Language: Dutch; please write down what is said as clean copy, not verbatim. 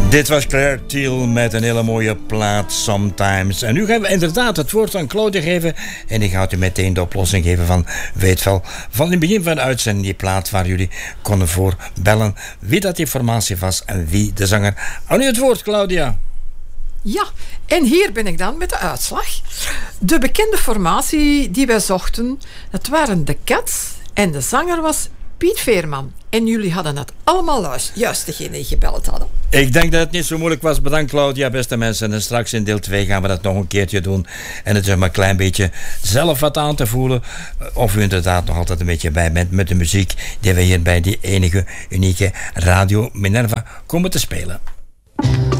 Dit was Claire Thiel met een hele mooie plaat Sometimes. En nu gaan we inderdaad het woord aan Claudia geven. En die gaat u meteen de oplossing geven van weet wel. Van het begin van de uitzending die plaat waar jullie konden voor bellen. Wie dat die formatie was en wie de zanger. Aan nu het woord, Claudia. Ja, en hier ben ik dan met de uitslag. De bekende formatie die wij zochten, dat waren de Cats. En de zanger was Piet Veerman. En jullie hadden het allemaal juist degene die gebeld hadden. Ik denk dat het niet zo moeilijk was. Bedankt Claudia, beste mensen. En straks in deel 2 gaan we dat nog een keertje doen. En het is maar een klein beetje zelf wat aan te voelen. Of u inderdaad nog altijd een beetje bij bent met de muziek die we hier bij die enige, unieke Radio Minerva komen te spelen.